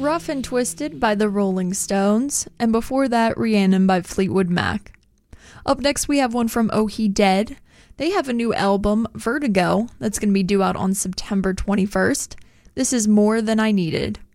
Rough and Twisted by the Rolling Stones, and before that, Rhiannon by Fleetwood Mac. Up next, we have one from Oh He Dead. They have a new album, Vertigo, that's going to be due out on September 21st. This is More Than I Needed.